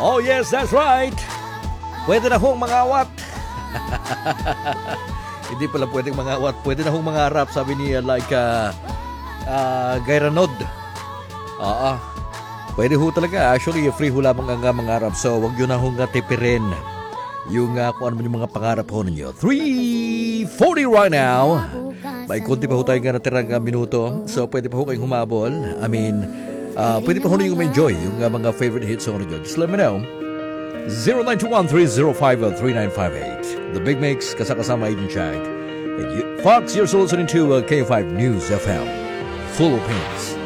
Oh yes, that's right. Pwede na hong mangawat. Hindi pala pwedeng mangawat. Pwede na hong mangarap, sabi niya, Gayranod. Pwede ho talaga. Actually, free ho lamang ang mangarap. So, wag yun na hong tipirin yung kung ano man yung mga pangarap ho ninyo. 3:40 right now. May konti pa ho tayong natirang minuto. So, pwede pa ho kayong humabol. Pwede pa ho nyo enjoy yung mga favorite hits ho ninyo. Just let me know. 0921-305-3958. The Big Mix, kasama Agent Chag. Fox, you're listening to K5 News FM. Philippines.